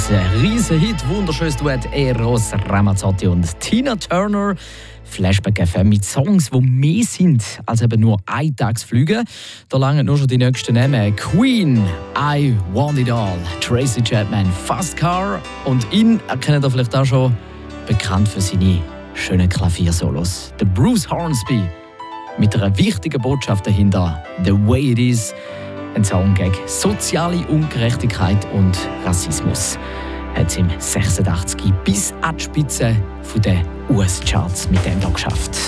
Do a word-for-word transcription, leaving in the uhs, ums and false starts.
Ein riesen Hit, wunderschönes Duett Eros Ramazzotti und Tina Turner. Flashback F M mit Songs, die mehr sind als eben nur Eintagsflüge. Da langen nur schon die nächsten Namen. Queen, I Want It All, Tracy Chapman, Fast Car und ihn erkennt ihr vielleicht auch schon, bekannt für seine schönen Klaviersolos. Der Bruce Hornsby mit einer wichtigen Botschaft dahinter, The Way It Is. Ein Song gegen soziale Ungerechtigkeit und Rassismus. Hat es im sechsundachtzig bis an die Spitze der U S-Charts mit dem da geschafft.